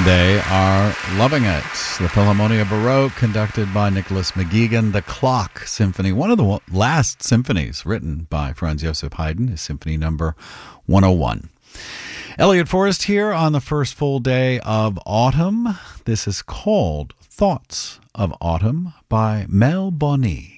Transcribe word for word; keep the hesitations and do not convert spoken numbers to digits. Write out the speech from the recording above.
they are loving it. The Philharmonia Baroque, conducted by Nicholas McGuigan. The Clock Symphony, one of the last symphonies written by Franz Joseph Haydn, is Symphony Number one oh one. Elliot Forrest here on the first full day of autumn. This is called Thoughts of Autumn by Mel Boni.